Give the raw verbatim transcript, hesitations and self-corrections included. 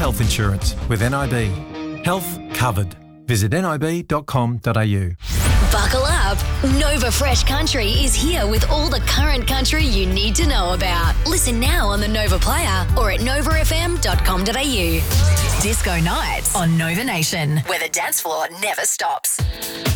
health insurance with N I B. Health covered. Visit nib dot com dot a u. Buckle up. Nova Fresh Country is here with all the current country you need to know about. Listen now on the Nova Player or at nova f m dot com dot a u. Disco Nights on Nova Nation, where the dance floor never stops.